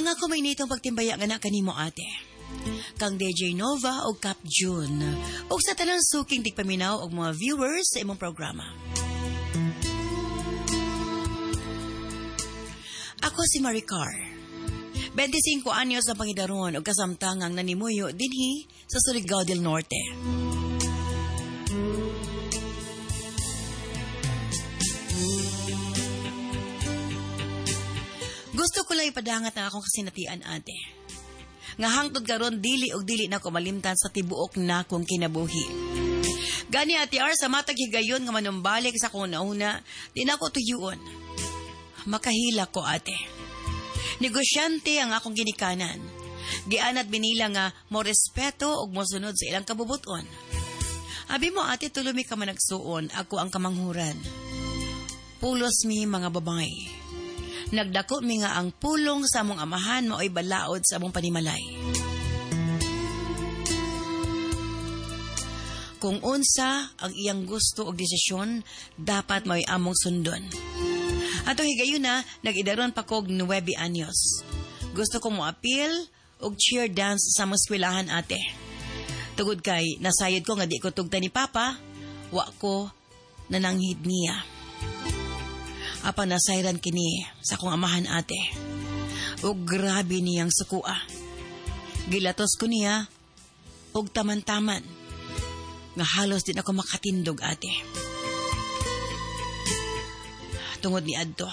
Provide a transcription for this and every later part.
Ang ako may nitong pagtimbaya nga na kanimo ate. Kang DJ Nova o Cap June. O sa tanang suking tigpaminaw o mga viewers sa imong programa. Ako si Maricar. 25 anyos ang pangidaron o kasamtangang nanimuyo dinhi sa Surigao del Norte. Gusto ko lang ipadangat ang akong kasinatian ate. Nga hangtod karon dili og dili na ko malimtan sa tibuok na kong kinabuhi. Gani ati Ar sa matag higayon nga manumbalik sa kuna-una, di na ko tuyuon. Makahila ko ate. Negosyante ang akong ginikanan. Dian at binila nga mo respeto ug mo sunod sa ilang kabubuton. Abi mo ate tulumi ka man nagsuon, ako ang kamanghuran. Pulos mi mga babae. Nagdako mi nga ang pulong sa among amahan maoy balaod sa among panimalay. Kung unsa ang iyang gusto o desisyon, dapat maoy among sundon. Ato higayon na, nag-idaron pa kog 9 anyos. Gusto kong mo-appeal og cheer dance sa mga eskwelahan ate. Tugod kay, nasayod ko nga di ko tugta ni Papa, wa ko nananghid niya. Apa nasayran kini sa kong amahan ate. O grabe niyang sukua. Gilatos ko niya og taman-taman. Nga halos din ako makatindog ate. Tungod ni adto.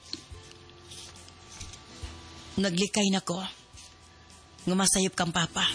Naglikay na ko. Nga masayop kang papa.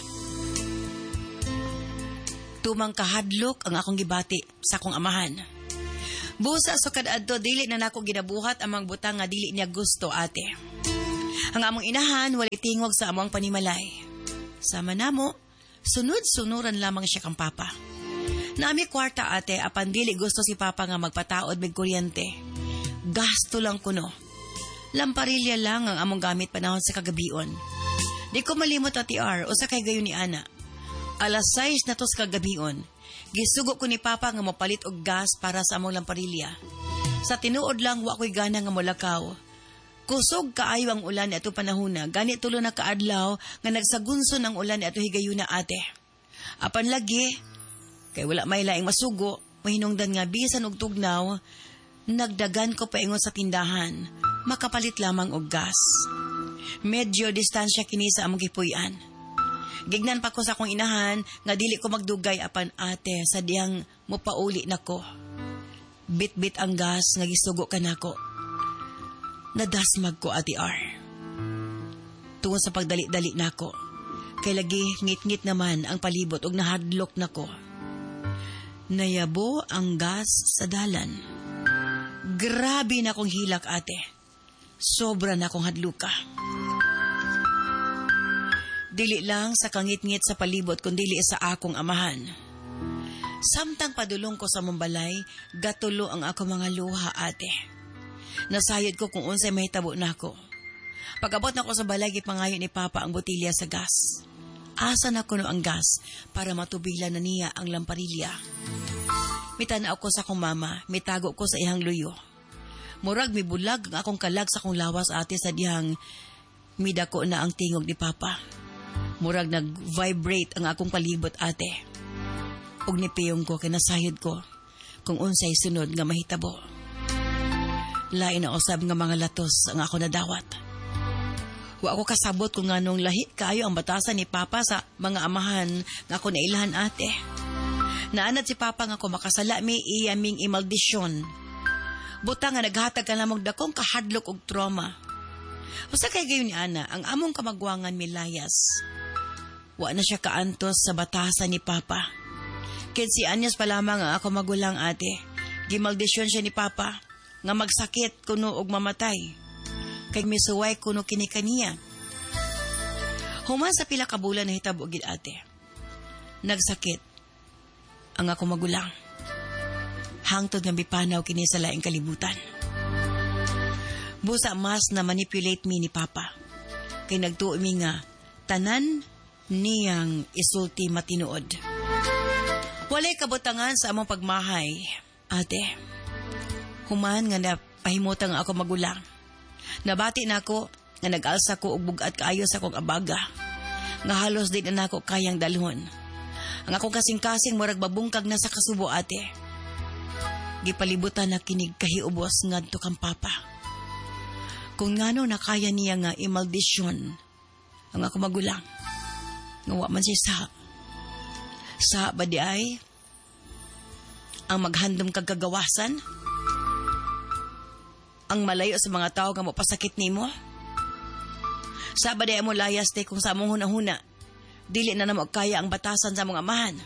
Tumang kahadlok ang akong gibati sa akong amahan. Busa so kadadto dili na nako ginabuhat amang butang nga dili niya gusto ate. Ang among inahan walay tingog sa among panimalay. Sama namo, sunod-sunuran lamang siya kang papa. Nami kwarta ate apan dili gusto si papa nga magpataod mig kuryente. Gasto lang kuno. Lamparilya lang ang among gamit panahon sa kagabion. Di ko malimot ati R o sa kay gayon ni ana. Alas 6 na tos kagabion. Gisugo ko ni Papa nga mapalit og gas para sa among lamparilla. Sa tinuod lang wa ko'y gana nga molakaw. Kusog kaayo ang ulan ni ato panahona, gani tulo na kaadlaw nga nagsagunson ang ulan ni ato higayuna ate. Apan lagi, kay wala may laing masugo, mahinungdan nga bisan og tugnaw, nagdagan ko paingon sa tindahan, makapalit lamang og gas. Medyo distansya kini sa among gipuy-an. Gignan pa ko sa akong inahan nga dili ko magdugay apan ate sa diyang mopauli nako. Bit-bit ang gas nga gisugo ka nako. Nadasmag ko ati R. Tungod sa pagdali-dali nako. Kay lagi ngit-ngit naman ang palibot og nahadlok nako. Nayabo ang gas sa dalan. Grabe na akong hilak ate. Sobra na akong hadluka. Dili lang sa kangit-ngit sa palibot kundili sa akong amahan. Samtang padulong ko sa mambalay, gatulo ang ako mga luha ate. Nasayod ko kung unsay mahitabo nako. Pag-abot nako sa balay gipangayo ni Papa ang botilya sa gas. Asa na kuno ang gas para matubila na niya ang lamparilla. Mitanaw ko sa akong mama, mitago ko sa ihang luyo. Murag mibulag ang akong kalag sa akong lawas ate sa dihang midako na ang tingog ni Papa. Murag nag-vibrate ang akong palibot ate. Ug nipiyong ko kinasayod ko kung unsay sunod nga mahitabo. Lain na usab nga mga latos ang ako nadawat. Wa ako kasabot kung nganong lahi kayo ang batasan ni Papa sa mga amahan nga ako nailahan ate. Naanad si Papa nga ako makasala mi iyaming imaldisyon. Butang nga naghatag ka namang dakong kahadlok og trauma. Usa kay gayon ni ana, ang among kamagwangan milayas. Wa na siya kaantos sa batasan ni Papa. Kinsi anyos pa lamang ang ako magulang ate. Gimaldisyon siya ni Papa nga magsakit kuno og mamatay. Kay misuway kuno kini kaniya. Human sa pila ka bulan na hitabo gid ate. Nagsakit ang ako magulang. Hangtod nga bipanaw kini sa laing kalibutan. Busa mas na manipulate mi ni Papa. Kay nagtuo mi nga tanan niyang isulti matinuod. Walay kabutangan sa among pagmahay, ate. Human nga napahimutan nga ako magulang. Nabati na ako nga nag-alsa ko og bugat kaayo sa akong abaga. Nga halos din na ako kayang dalhon. Ang akong kasing-kasing murag babungkag na sa kasubo ate. Gipalibutan na kinig kahiubos ngadto kang papa. Kung ngano na kaya niya nga imaldisyon ang ako magulang. Nga wa man siya sa ba di ay ang maghandom kag kagawasan? Ang malayo sa mga tao nga mapasakit nimo? Sa ba di ay mo layas te kung sa among hunahuna, dili na namo kaya ang batasan sa among amahan.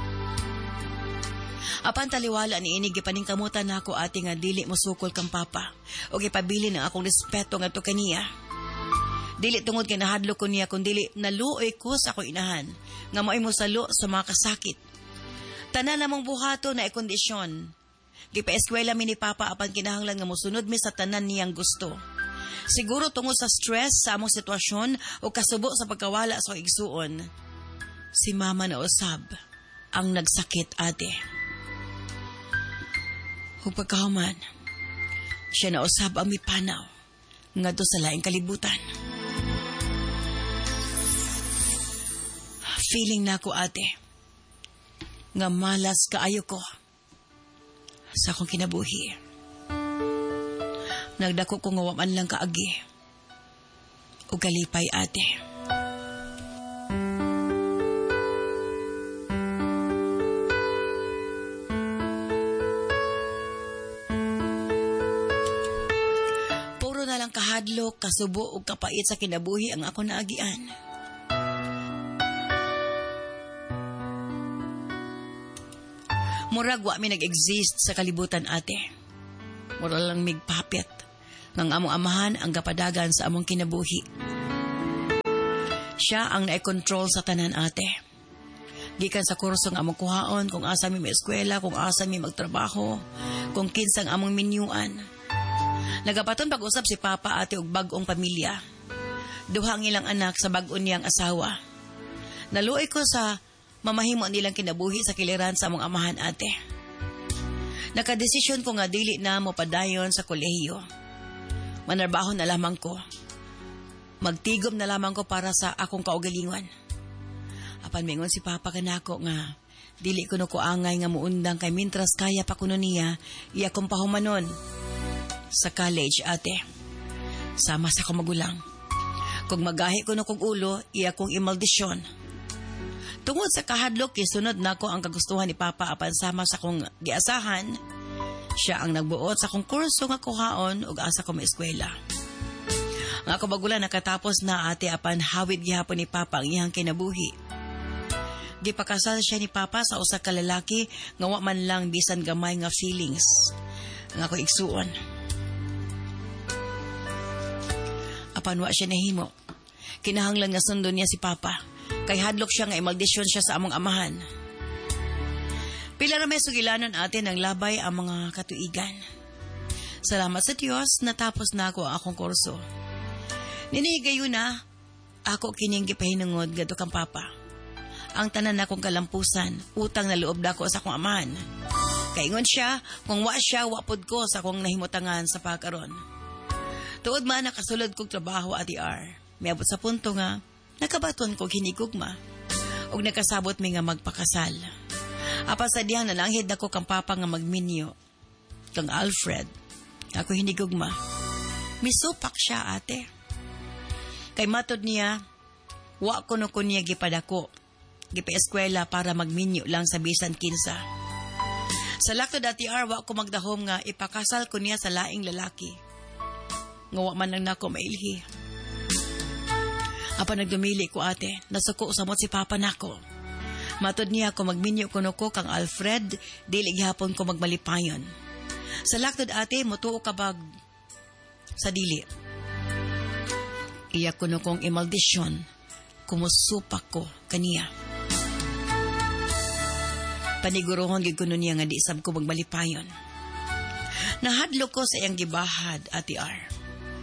Apan taliwala ni ini gipaningkamutan nako ate nga dili mo sukol kang papa o gipabili ng akong respeto ngadto kaniya. Dili tungod kay nahadlo ko niya kun dili naluoy ko sa akong inahan nga moay mo salo sa mga kasakit. Tanan namong buhato na kondisyon. Gipa-eskwela mi ni papa apan kinahanglan nga mosunod mi sa tanan niyang gusto. Siguro tungod sa stress sa among sitwasyon o kasubo sa pagkawala sa igsuon. Si mama na usab ang nagsakit ate. Ug pagkahuman, siya na usab ang mipanaw ngadto sa laing kalibutan. Feeling na ako ate nga malas kaayo ko sa akong kinabuhi. Nagdako ko nga waman lang kaagi o kalipay ate. Puro na lang kahadlok, kasubo o kapait sa kinabuhi ang ako naagian. Murag wa mi nag-exist sa kalibutan ate. Mura lang migpapit ng among amahan ang kapadagan sa among kinabuhi. Siya ang nai-control sa tanan ate. Gikan sa kurso ng among kuhaon, kung asa mi eskwela, kung asa mi magtrabaho, kung kinsang among minyuan. Nagapaton pag-usap si papa ate og bag-ong pamilya. Duha ang ilang anak sa bag-on niyang asawa. Naluoy ko sa mamahimo nilang kinabuhi sa kiliran sa among amahan ate. Nakadesisyon ko nga dili na mo padayon sa kolehiyo. Manarbaho na lamang ko. Magtigom na lamang ko para sa akong kaugalingon. Apan mingon si papa kanako nga dili ko no ko angay nga muundang kay mintras kaya pa kuno niya iya kong pahumanon sa college ate. Sama sa akong magulang. Kung magahi ko no kog ulo, iya kong imaldisyon. Tungod sa kahadlok, isunod na ko ang kagustuhan ni Papa apan sama sa kong giasahan. Siya ang nagbuot sa kong kurso nga kuhaon ug asa ko maeskwela. Ang ako bagulan nakatapos na ate apan hawid gihapon ni Papa ang iyang kinabuhi. Gipakasal siya ni Papa sa usa ka lalaki nga wa man lang bisan gamay nga feelings. Ang ako igsuon. Apan wa siya nahimo. Kinahanglan nga sundon niya si Papa. Kay hadlok siya nga imaldisyon siya sa among amahan. Pila ra may sugilanon atin ang labay ang mga katuigan. Salamat sa Dios, natapos na ako ang akong kurso. Ninihigayo na, ako kining gipahinungod gadto kang papa. Ang tanan akong kalampusan, utang na loob dako sa akong amahan. Kaingon siya, kung wa siya, wapod ko sa akong nahimutangan sa pagkaron. Tuod man nakasulod kong trabaho at ER. May abot sa punto nga, nakabaton ko hinigugma og nakasabot mi nga magpakasal. Apan sa diyang nalanghid nako kang papa nga magminyo. Kang Alfred, ako hinigugma. Misupak siya ate. Kay matod niya, wa ko no niya gipadako. Gipa-eskwela para magminyo lang sa bisan kinsa. Sa lakto dati wa ko magdahom nga ipakasal ko niya sa laing lalaki. Nga wa man lang nako mailhi. Apa nagdumili ko ate, nasuko usamot si papa nako. Matod niya ko magminyo kuno ko kang Alfred, dili gihapon ko magmalipayon. Sa laktod ate, mutuo ka bag sa dili. Iya kuno kong imaldisyon, kumusupak ko kaniya. Paniguruhon gid kuno niya nga di sab ko magmalipayon. Nahadlok ko sa iyang gibahad ati R.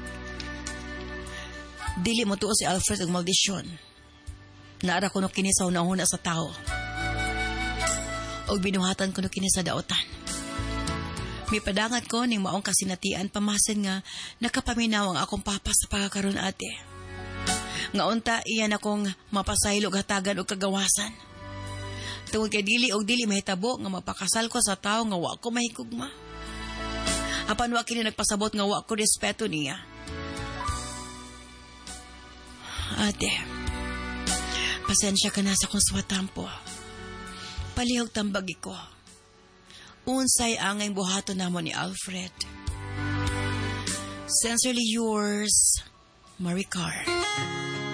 Dili mo tuo si Alfred ang maldisyon. Naara ko no kini sa hunahuna sa tao. O binuhatan ko no kini sa daotan. Mipadangat ko ning maong kasinatian pamasen nga nakapaminaw ang akong papa sa pagkakaroon ate. Nga unta iyan akong mapasaylo hatagan og kagawasan. Tungod kay dili mahitabo nga mapakasal ko sa tao nga wa ko mahigugma. Apan wa kini nagpasabot nga wa ko respeto niya. Ate, pasensya ka na sa kong swatampo. Palihog tambag ko. Unsay angay buhaton namo ni Alfred. Sincerely yours, Maricar.